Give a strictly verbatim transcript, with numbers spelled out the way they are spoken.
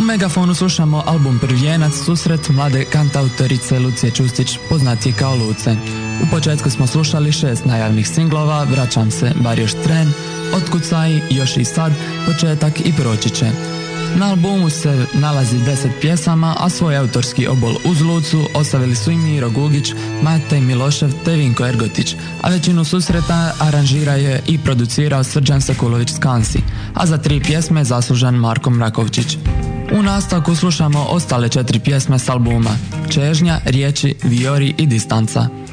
Megafonu slušamo album Prvijenac, susret mlade kantautorice Lucije Čustić, poznatije kao Luce. U početku smo slušali šest najavnih singlova, Vraćam se, bar još tren, Otkucaj, Još i sad, Početak i proći će. Na albumu se nalazi deset pjesama, a svoj autorski obol uz Lucu ostavili su i Miro Gugić, Matej Milošev te Vinko Ergotić, a većinu susreta aranžira je i producirao Srđan Sekulović Skansi, a za tri pjesme zaslužan Marko Mrakovčić. U nastavku slušamo ostale četiri pjesme s albuma: Čežnja, Riječi, Viori i Distanca.